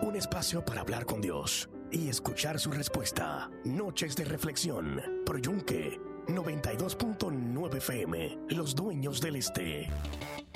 Un espacio para hablar con Dios y escuchar su respuesta. Noches de reflexión. Pro Yunque 92.9 FM. Los dueños del este.